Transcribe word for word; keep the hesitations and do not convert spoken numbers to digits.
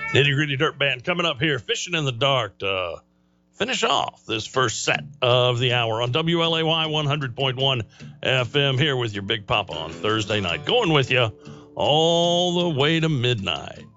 Nitty Gritty Dirt Band coming up here, fishing in the dark to finish off this first set of the hour on W L A Y one hundred point one F M here with your Big Papa on Thursday night. Going with you all the way to midnight.